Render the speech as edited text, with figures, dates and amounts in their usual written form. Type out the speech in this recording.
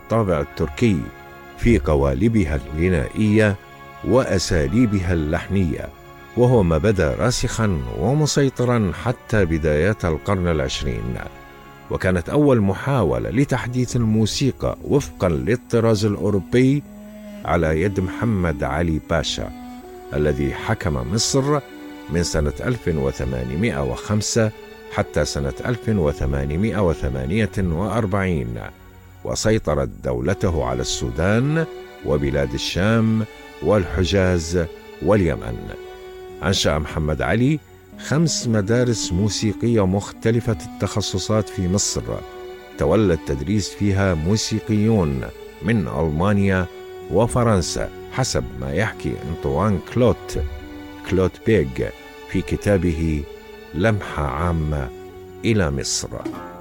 الطابع التركي في قوالبها الغنائية وأساليبها اللحنية، وهو ما بدا راسخا ومسيطرا حتى بدايات القرن العشرين. وكانت أول محاولة لتحديث الموسيقى وفقا للطراز الأوروبي على يد محمد علي باشا الذي حكم مصر من سنة 1805 حتى سنة 1848، وسيطرت دولته على السودان وبلاد الشام والحجاز واليمن. أنشأ محمد علي 5 مدارس موسيقية مختلفة التخصصات في مصر، تولى التدريس فيها موسيقيون من ألمانيا وفرنسا حسب ما يحكي أنطوان كلوت بيغ في كتابه لمحة عامة إلى مصر.